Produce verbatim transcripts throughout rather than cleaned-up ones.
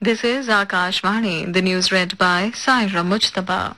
This is Akashvani, the news read by Saira Mujtaba.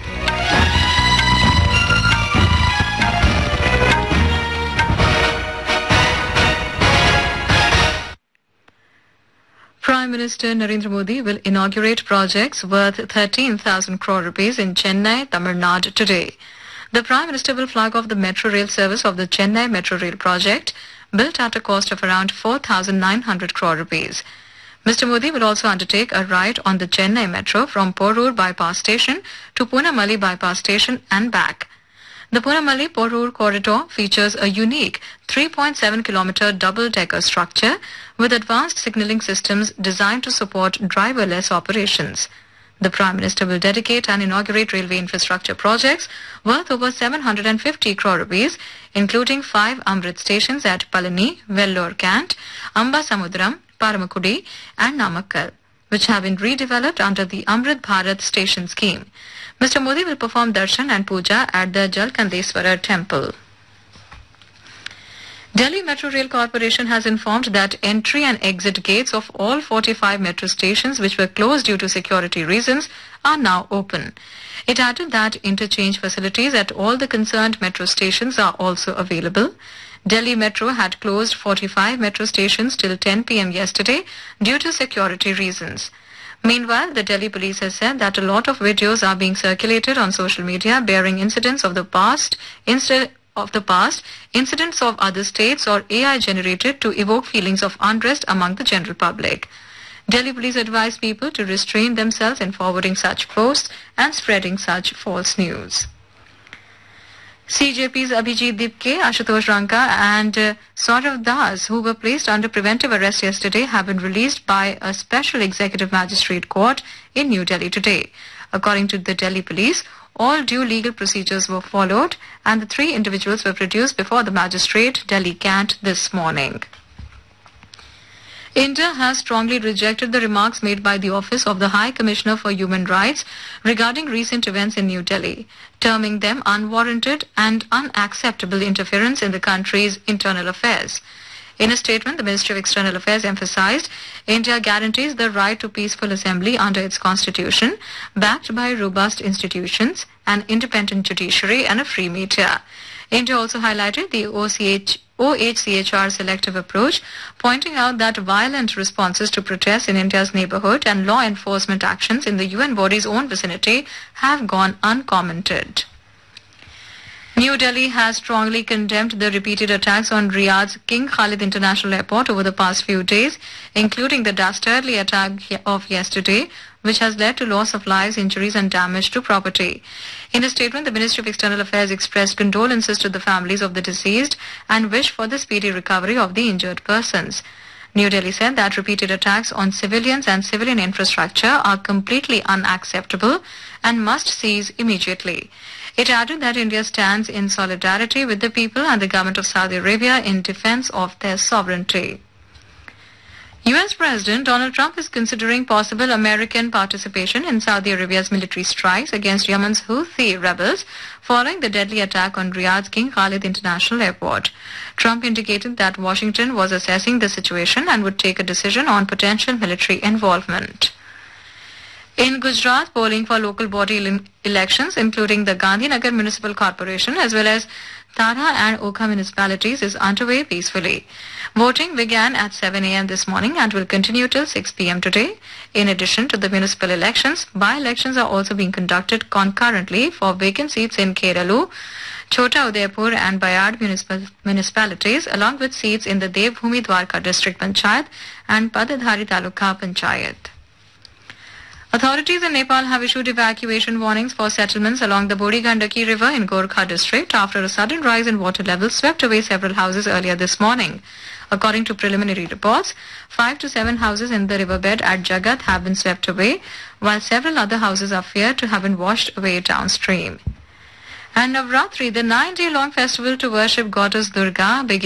Prime Minister Narendra Modi will inaugurate projects worth thirteen thousand crore rupees in Chennai, Tamil Nadu today. The Prime Minister will flag off the metro rail service of the Chennai Metro Rail project, built at a cost of around four thousand nine hundred crore rupees. Mister Modi will also undertake a ride on the Chennai Metro from Porur Bypass Station to Punamalli Bypass Station and back. The Punamalli-Porur corridor features a unique three point seven kilometer double-decker structure with advanced signalling systems designed to support driverless operations. The Prime Minister will dedicate and inaugurate railway infrastructure projects worth over seven hundred fifty crore rupees, including five Amrit stations at Palani, Vellore Cant, Ambasamudram, Paramakudi and Namakkal, which have been redeveloped under the Amrit Bharat Station scheme. Mister Modi will perform darshan and puja at the Jalkandeswara temple. Delhi Metro Rail Corporation has informed that entry and exit gates of all forty-five metro stations which were closed due to security reasons are now open. It added that interchange facilities at all the concerned metro stations are also available. Delhi Metro had closed forty-five metro stations till ten p m yesterday due to security reasons. Meanwhile, the Delhi police has said that a lot of videos are being circulated on social media bearing incidents of the past, instead of the past, incidents of other states or A I generated to evoke feelings of unrest among the general public. Delhi police advise people to restrain themselves in forwarding such posts and spreading such false news. C J P's Abhijit Dipke, Ashutosh Ranka and uh, Saurav Das, who were placed under preventive arrest yesterday, have been released by a special executive magistrate court in New Delhi today. According to the Delhi police, all due legal procedures were followed and the three individuals were produced before the magistrate, Delhi Cant, this morning. India has strongly rejected the remarks made by the Office of the High Commissioner for Human Rights regarding recent events in New Delhi, terming them unwarranted and unacceptable interference in the country's internal affairs. In a statement, the Ministry of External Affairs emphasized India guarantees the right to peaceful assembly under its constitution, backed by robust institutions, an independent judiciary and a free media. India also highlighted the O C H O H C H R selective approach, pointing out that violent responses to protests in India's neighborhood and law enforcement actions in the U N body's own vicinity have gone uncommented. New Delhi has strongly condemned the repeated attacks on Riyadh's King Khalid International Airport over the past few days, including the dastardly attack of yesterday, which has led to loss of lives, injuries and damage to property. In a statement, the Ministry of External Affairs expressed condolences to the families of the deceased and wished for the speedy recovery of the injured persons. New Delhi said that repeated attacks on civilians and civilian infrastructure are completely unacceptable and must cease immediately. It added that India stands in solidarity with the people and the government of Saudi Arabia in defense of their sovereignty. U S President Donald Trump is considering possible American participation in Saudi Arabia's military strikes against Yemen's Houthi rebels following the deadly attack on Riyadh's King Khalid International Airport. Trump indicated that Washington was assessing the situation and would take a decision on potential military involvement. In Gujarat, polling for local body ele- elections, including the Gandhinagar Municipal Corporation as well as Tara and Okha municipalities, is underway peacefully. Voting began at seven a m this morning and will continue till six p m today. In addition to the municipal elections, by-elections are also being conducted concurrently for vacant seats in Keralu, Chota Udaipur and Bayad municipal municipalities, along with seats in the Devbhumi Dwarka District Panchayat and Padadhari Taluka Panchayat. Authorities in Nepal have issued evacuation warnings for settlements along the Buri Gandaki River in Gorkha district after a sudden rise in water levels swept away several houses earlier this morning. According to preliminary reports, five to seven houses in the riverbed at Jagat have been swept away, while several other houses are feared to have been washed away downstream. And Navratri, the nine-day-long festival to worship goddess Durga, begins